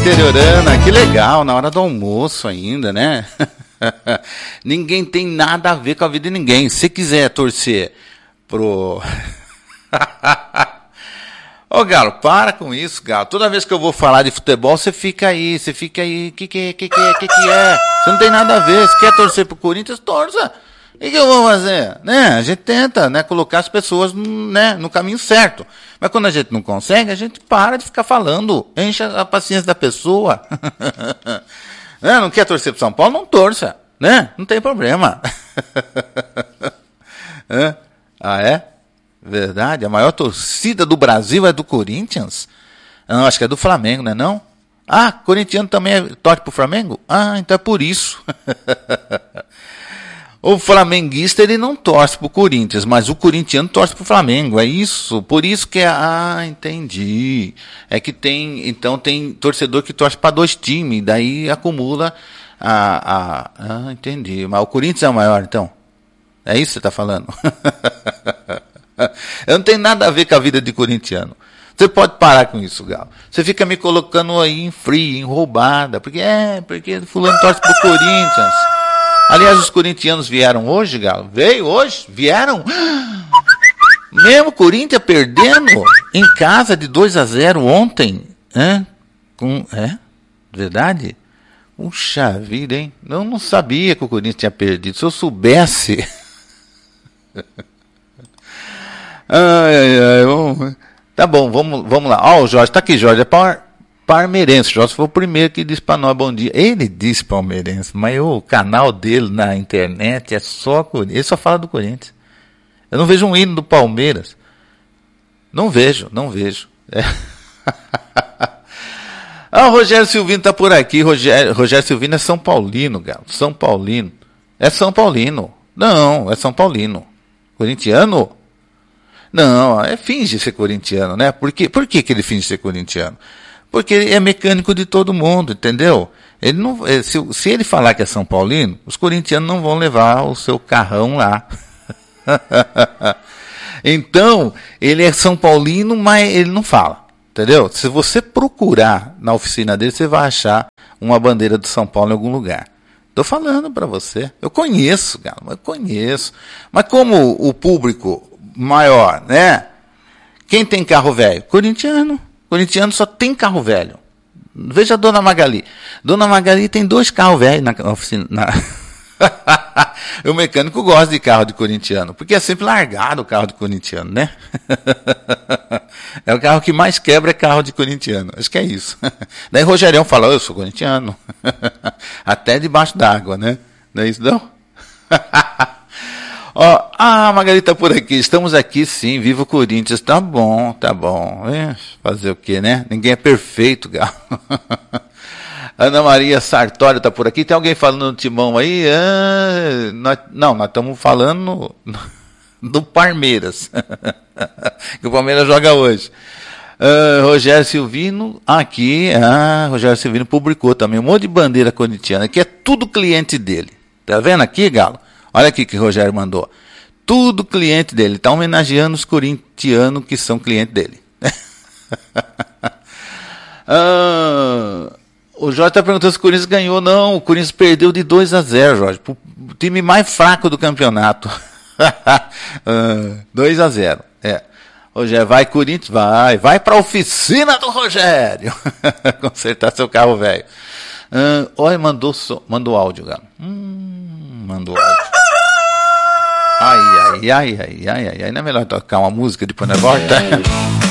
interiorana, que legal, na hora do almoço ainda, né? Ninguém tem nada a ver com a vida de ninguém. Se quiser torcer pro... Ô Galo, para com isso, Galo. Toda vez que eu vou falar de futebol, você fica aí. Que é? Você não tem nada a ver. Se quer torcer pro Corinthians, torça. O que eu vou fazer? Né? A gente tenta, né, colocar as pessoas, né, no caminho certo. Mas quando a gente não consegue, a gente para de ficar falando. Enche a paciência da pessoa. Né? Não quer torcer pro São Paulo? Não torça. Né? Não tem problema. Ah, é? Verdade? A maior torcida do Brasil é do Corinthians? Não, acho que é do Flamengo, não é não? Ah, corintiano também torce pro Flamengo? Ah, então é por isso. O flamenguista, ele não torce pro Corinthians, mas o corintiano torce pro Flamengo, é isso? Por isso que é... Ah, entendi. É que tem... Então tem torcedor que torce para dois times, daí acumula Ah, entendi. Mas o Corinthians é o maior, então? É isso que você está falando? Eu não tenho nada a ver com a vida de corintiano. Você pode parar com isso, Galo. Você fica me colocando aí em free, em roubada, porque fulano torce pro Corinthians. Aliás, os corintianos vieram hoje, Galo? Veio hoje? Vieram? Mesmo Corinthians perdendo em casa de 2-0 ontem. Verdade? Puxa vida, hein? Eu não sabia que o Corinthians tinha perdido. Se eu soubesse... Tá bom, vamos lá. Ó, o Jorge, tá aqui, Jorge. É parmeirense. Jorge foi o primeiro que disse pra nós bom dia. Ele disse palmeirense, mas o canal dele na internet é só Corinthians. Ele só fala do Corinthians. Eu não vejo um hino do Palmeiras. Não vejo. O Rogério Silvino tá por aqui. Rogério Silvino é São Paulino, Galo. São Paulino. É São Paulino. Não, é São Paulino. Corintiano? Não, finge ser corintiano, né? Por que ele finge ser corintiano? Porque ele é mecânico de todo mundo, entendeu? Ele não, se ele falar que é São Paulino, os corintianos não vão levar o seu carrão lá. Então, ele é São Paulino, mas ele não fala, entendeu? Se você procurar na oficina dele, você vai achar uma bandeira do São Paulo em algum lugar. Tô falando para você. Eu conheço, Galo, eu conheço. Mas como o público maior, né? Quem tem carro velho? Corintiano. Corintiano só tem carro velho. Veja a Dona Magali. Dona Magali tem 2 carros velhos na oficina. O mecânico gosta de carro de corintiano, porque é sempre largado o carro de corintiano, né? É o carro que mais quebra, é carro de corintiano. Acho que é isso. Daí Rogerião fala, eu sou corintiano. Até debaixo d'água, né? Não é isso não? Ó, a Magali tá por aqui. Estamos aqui sim, viva o Corinthians. Tá bom. Fazer o quê, né? Ninguém é perfeito, Galo. Ana Maria Sartório tá por aqui. Tem alguém falando no timão aí? Nós estamos falando do Palmeiras. Que o Palmeiras joga hoje. Rogério Silvino, aqui. Rogério Silvino publicou também um monte de bandeira corintiana, que é tudo cliente dele. Tá vendo aqui, Galo? Olha aqui que o Rogério mandou. Tudo cliente dele. Está homenageando os corintianos que são clientes dele. O Jorge está perguntando se o Corinthians ganhou. Não, o Corinthians perdeu de 2-0, Jorge. O time mais fraco do campeonato. 2-0. Rogério, vai Corinthians? Vai para a oficina do Rogério. Consertar seu carro velho. Olha, mandou áudio, Galo. Mandou áudio. Ai, não é melhor tocar uma música depois na volta?